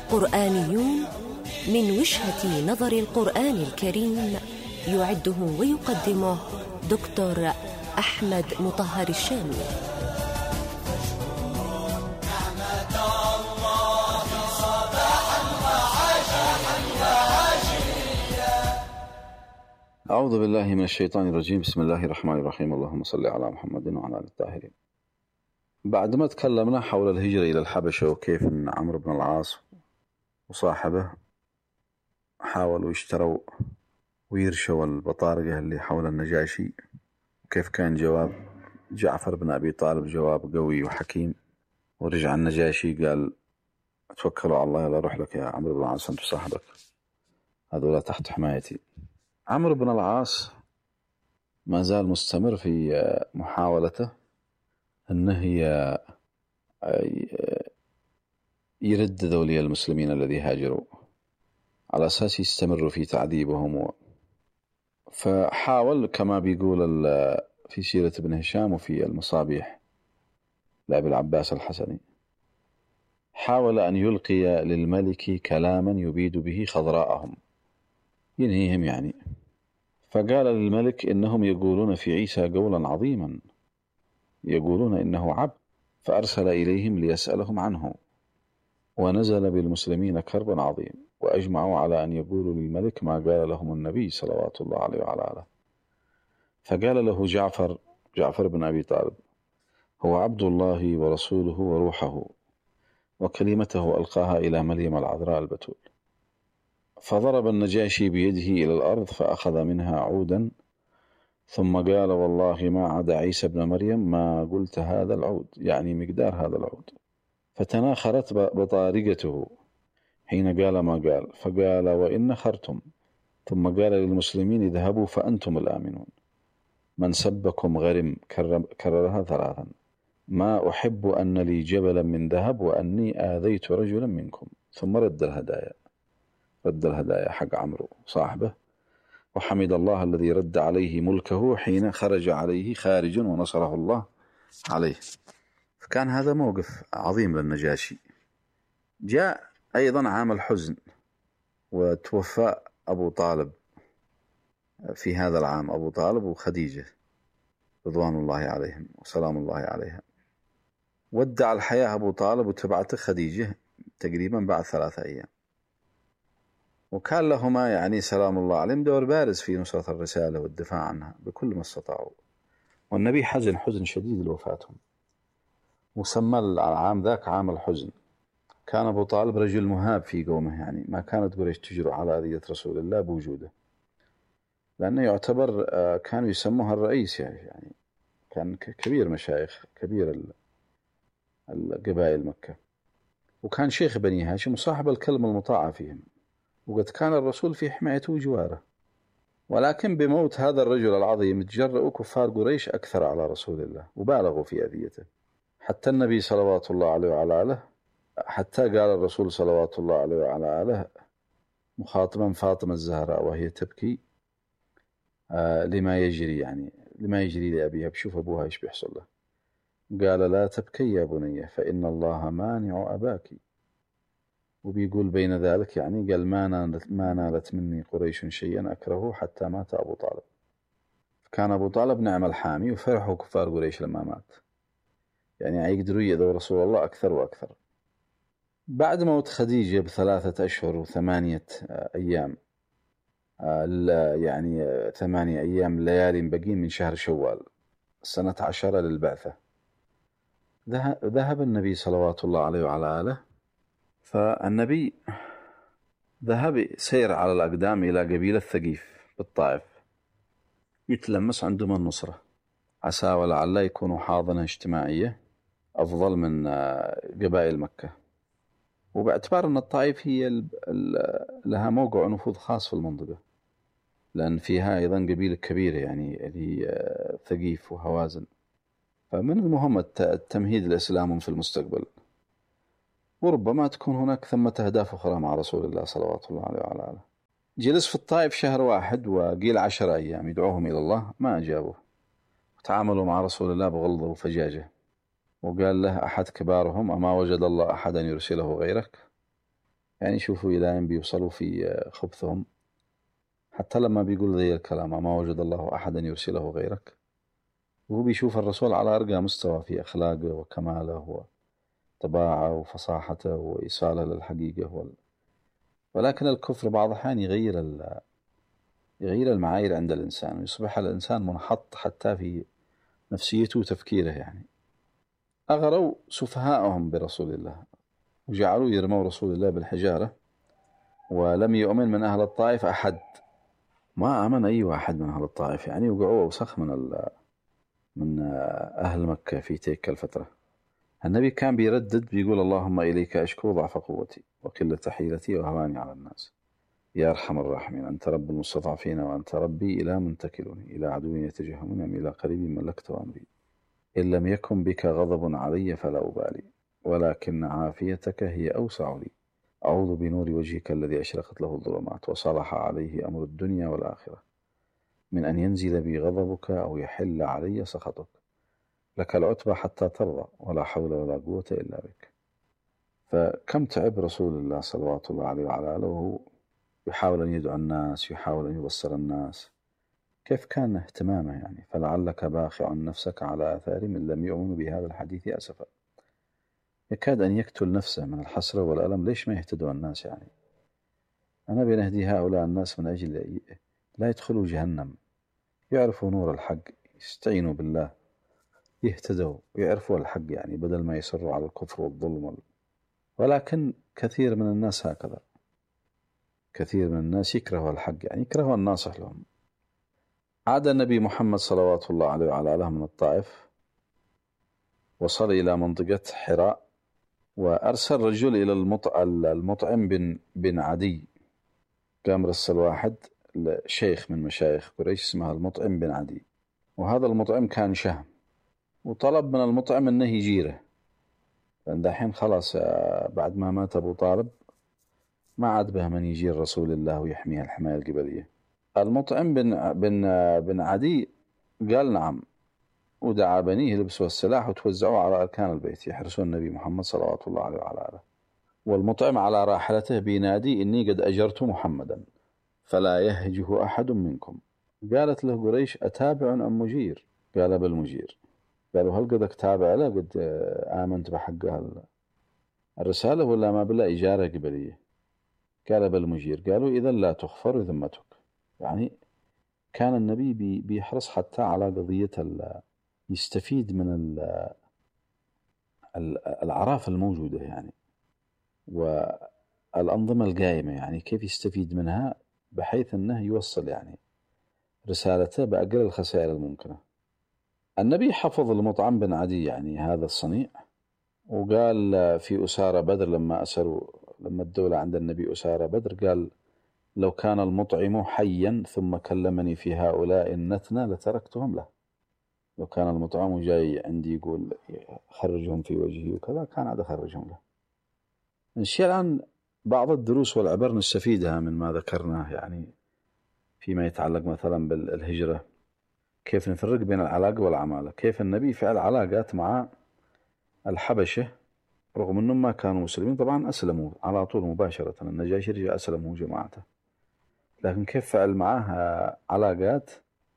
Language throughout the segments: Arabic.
قرآنيون من وجهة نظر القرآن الكريم، يعده ويقدمه دكتور أحمد مطهر الشامي. أعوذ بالله من الشيطان الرجيم. بسم الله الرحمن الرحيم. اللهم صل على محمد وعلى آل الطاهرين. بعد ما تكلمنا حول الهجرة إلى الحبشة وكيف أن عمرو بن العاص وصاحبه حاولوا يشتروا ويرشوا البطارقة اللي حول النجاشي، وكيف كان جواب جعفر بن أبي طالب جواب قوي وحكيم. ورجع النجاشي قال توكلوا على الله، يلا روح لك يا عمرو بن العاص أنت وصاحبك، هذولا تحت حمايتي. عمرو بن العاص ما زال مستمر في محاولته أنه يرد ذولي المسلمين الذي هاجروا على أساس يستمروا في تعذيبهم. فحاول كما بيقول في سيرة ابن هشام وفي المصابيح لأبي العباس الحسني، حاول أن يلقي للملك كلاما يبيد به خضراءهم، ينهيهم يعني. فقال للملك إنهم يقولون في عيسى قولا عظيما، يقولون إنه عبد، فأرسل إليهم ليسألهم عنه. ونزل بالمسلمين كرب عظيم، وأجمعوا على أن يقولوا للملك ما قال لهم النبي صلوات الله عليه وعلى آله. فقال له جعفر بن أبي طالب: هو عبد الله ورسوله وروحه، وكلمته ألقاها إلى مريم العذراء البتول. فضرب النجاشي بيده إلى الأرض فأخذ منها عودا، ثم قال: والله ما عدا عيسى بن مريم ما قلت هذا العود، يعني مقدار هذا العود. فتناخرت بطارقته حين قال ما قال، فقال: وإن خرتم. ثم قال للمسلمين: اذهبوا فأنتم الآمنون، من سبكم غرم. كررها ثلاثا: ما أحب أن لي جبلا من ذهب وأني آذيت رجلا منكم. ثم رد الهدايا حق عمرو صاحبه، وحمد الله الذي رد عليه ملكه حين خرج عليه خارج ونصره الله عليه. فكان هذا موقف عظيم للنجاشي. جاء أيضا عام الحزن، وتوفى أبو طالب في هذا العام، أبو طالب وخديجة رضوان الله عليهم وسلام الله عليها. ودع الحياة أبو طالب وتبعته خديجة تقريبا بعد 3 أيام، وكان لهما يعني سلام الله عليهم دور بارز في نصرة الرسالة والدفاع عنها بكل ما استطاعوا. والنبي حزن شديد لوفاتهم، وسمى العام ذاك عام الحزن. كان أبو طالب رجل مهاب في قومه، يعني ما كانت قريش تجرؤ على أذية رسول الله بوجوده، لأنه يعتبر كانوا يسموها الرئيس، يعني كان كبير مشايخ، كبير القبائل مكة، وكان شيخ بني هاشم وصاحب الكلمة المطاعة فيهم، وقد كان الرسول في حمايته وجواره. ولكن بموت هذا الرجل العظيم تجرؤوا كفار قريش أكثر على رسول الله وبالغوا في أذيته، حتى النبي صلوات الله عليه وعلى آله، حتى قال الرسول صلوات الله عليه وعلى آله مخاطبا فاطمة الزهراء وهي تبكي لما يجري لأبيها، بشوف أبوها إيش بيحصل له، قال: لا تبكي يا بنية فإن الله مانع أباك. وبيقول بين ذلك يعني قال: ما نالت مني قريش شيئا أكرهه حتى مات أبو طالب. كان أبو طالب نعم الحامي، وفرحوا كفار قريش لما مات، يعني يقدروا يأذوا رسول الله أكثر وأكثر. بعد موت خديجة ب3 أشهر و8 أيام، يعني 8 أيام ليالي بقين من شهر شوال سنة 10 للبعثة، ذهب النبي صلوات الله عليه وعلى آله. فالنبي ذهب سير على الأقدام إلى قبيلة ثقيف بالطائف، يتلمس عندهم النصرة، عسى ولعل يكونوا حاضنة اجتماعية أفضل من قبائل مكة. وباعتبار أن الطائف هي لها موقع نفوذ خاص في المنطقة، لأن فيها أيضا قبيلة كبيرة يعني اللي هي ثقيف وهوازن، فمن المهم التمهيد لإسلامهم في المستقبل، وربما تكون هناك ثمة أهداف أخرى مع رسول الله صلوات الله عليه وعلى آله. جلس في الطائف شهر واحد، وقيل 10 أيام يدعوهم إلى الله، ما أجابوه، وتعاملوا مع رسول الله بغلظة وفجاجة. وقال له أحد كبارهم: أما وجد الله أحدا يرسله غيرك؟ يعني شوفوا إلى أن بيوصلوا في خبثهم، حتى لما بيقول ذي الكلام ما وجد الله أحدا يرسله غيرك، وهو بيشوف الرسول على أرقى مستوى في أخلاقه وكماله وطباعه وفصاحته وإيصاله للحقيقة ولكن الكفر بعض الأحيان يغير المعايير عند الإنسان، ويصبح الإنسان منحط حتى في نفسيته وتفكيره. يعني أغروا سفهاءهم برسول الله وجعلوا يرموا رسول الله بالحجارة، ولم يؤمن من أهل الطائف أحد. ما آمن أي واحد من أهل الطائف، يعني وقعوا أوسخ من أهل مكة في تلك الفترة. النبي كان بيردد بيقول اللهم إليك أشكو ضعف قوتي وقلة حيلتي وهواني على الناس يا أرحم الراحمين، أنت رب المستضعفين وأنت ربي، إلى من تكلني؟ إلى عدو يتجهمني أم إلى قريب ملكت أمري؟ إن لم يكن بك غضب علي فلا أبالي، ولكن عافيتك هي أوسع لي. أعوذ بنور وجهك الذي أشرقت له الظلمات وصلح عليه أمر الدنيا والآخرة من أن ينزل بي غضبك أو يحل علي سخطك. لك العتبى حتى ترضى ولا حول ولا قوة إلا بك. فكم تعب رسول الله صلوات الله عليه وعلى آله وهو يحاول أن يدعو الناس، يحاول أن يبصر الناس. كيف كان اهتمامه يعني؟ فلعلك باخع نفسك على آثار من لم يؤمنوا بهذا الحديث أسفا. يكاد أن يقتل نفسه من الحسرة والألم. ليش ما يهتدوا الناس؟ يعني أنا بنهدي هؤلاء الناس من أجل لا يدخلوا جهنم، يعرفوا نور الحق، يستعينوا بالله، يهتدوا ويعرفوا الحق، يعني بدل ما يصروا على الكفر والظلم ولكن كثير من الناس هكذا، كثير من الناس يكرهوا الحق، يعني يكرهوا الناصح لهم. عاد النبي محمد صلوات الله عليه وعلى آله من الطائف، وصل إلى منطقة حراء، وأرسل رجل إلى المطعم بن عدي. قام رسل واحد لشيخ من مشايخ قريش اسمه المطعم بن عدي، وهذا المطعم كان شهم، وطلب من المطعم أنه يجيره، لأن دحين خلاص بعد ما مات أبو طالب ما عاد به من يجير رسول الله ويحميها الحماية القبلية. المطعم بن عدي قال نعم، ودعا بنيه لبسوا السلاح وتوزعوا على أركان البيت يحرسون النبي محمد صلوات الله عليه وعلى آله. والمطعم على راحلته بينادي إني قد أجرت محمدا فلا يهجه أحد منكم. قالت له قريش أتابع أم مجير؟ قال بالمجير. قالوا هل قدك تابع له؟ قد آمنت بحق الرسالة ولا ما بلا إجارة قبلية؟ قال بالمجير. قالوا إذا لا تغفر ذمتك. يعني كان النبي بيحرص حتى على قضية يستفيد من الأعراف الموجودة يعني والأنظمة القائمة، يعني كيف يستفيد منها بحيث أنه يوصل يعني رسالته بأقل الخسائر الممكنة. النبي حفظ المطعم بن عدي يعني هذا الصنيع، وقال في أسارة بدر لما الدولة عند النبي أسارة بدر، قال لو كان المطعم حيا ثم كلمني في هؤلاء النتنة لتركتهم له. لو كان المطعم جاي عندي يقول خرجهم في وجهي وكذا كان عاد أخرجهم له. الشيء الآن بعض الدروس والعبر نستفيدها من ما ذكرناه، يعني فيما يتعلق مثلا بالهجرة، كيف نفرق بين العلاقة والعمالة. كيف النبي فعل علاقات مع الحبشة رغم أنهم ما كانوا مسلمين، طبعا أسلموا على طول مباشرة، النجاشي رجع أسلموا جماعته، لكن كيف فعل معه علاقات.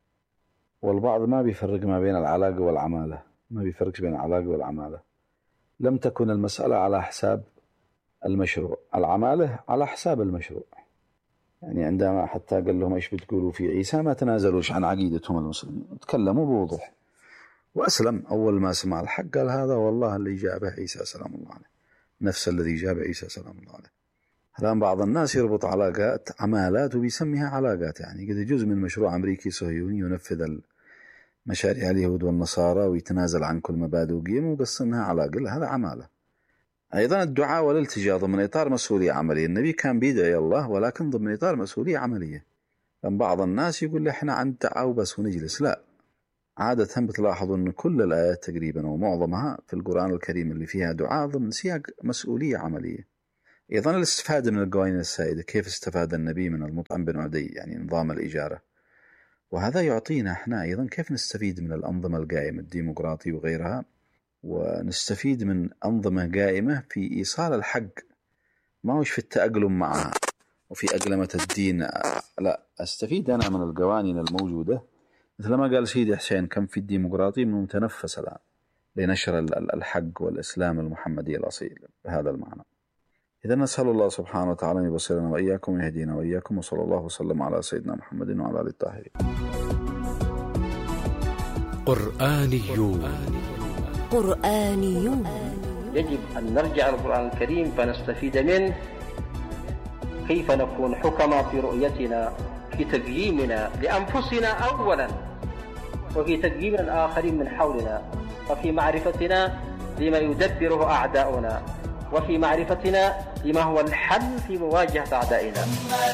والبعض ما بيفرق ما بين العلاقة والعمالة، ما بيفرقش بين العلاقة والعمالة. لم تكن المسألة على حساب المشروع، العمالة على حساب المشروع. يعني عندما حتى قال لهم إيش بتقولوا في عيسى ما تنازلوش عن عقيدتهم المسلمين، تكلموا بوضوح. وأسلم أول ما سمع الحق قال هذا والله اللي جابه عيسى سلام الله عليه، نفس الذي جاب عيسى سلام الله عليه. الآن بعض الناس يربط علاقات عمالات وبيسميها علاقات، يعني قد جزء من مشروع أمريكي صهيوني ينفذ مشاريع اليهود والنصارى ويتنازل عن كل مبادئ وقيم وبس إنها علاقة، هذا عمالة. أيضا الدعاء والالتجاء ضمن إطار مسؤولية عملية. النبي كان بيدعي الله ولكن ضمن إطار مسؤولية عملية. لأن بعض الناس يقول إحنا عند دعاء وبس ونجلس، لا، عادة بتلاحظوا أن كل الآيات تقريبا ومعظمها في القرآن الكريم اللي فيها دعاء ضمن سياق مسؤولية عملية. أيضا الاستفادة من القوانين السائدة، كيف استفاد النبي من المطعم بن عدي يعني نظام الإجارة، وهذا يعطينا احنا أيضا كيف نستفيد من الأنظمة القائمة الديمقراطية وغيرها، ونستفيد من أنظمة قائمة في إيصال الحق ما هوش في التأقلم معها وفي أقلمة الدين، لا، أستفيد أنا من القوانين الموجودة. مثل ما قال سيدي حسين، كم في الديمقراطية من متنفس الآن لنشر الحق والإسلام المحمدي الأصيل بهذا المعنى. إذا نسأل الله سبحانه وتعالى أن يبصرنا وإياكم ويهدينا وإياكم، وصلى الله وسلم على سيدنا محمد وعلى آله الطاهرين. قرآنيون. يجب أن نرجع للقرآن الكريم فنستفيد منه، كيف نكون حكما في رؤيتنا، في تقييمنا لأنفسنا أولا، وفي تقييم الآخرين من حولنا، وفي معرفتنا لما يدبره أعداؤنا، وفي معرفتنا لما هو الحل في مواجهة أعدائنا.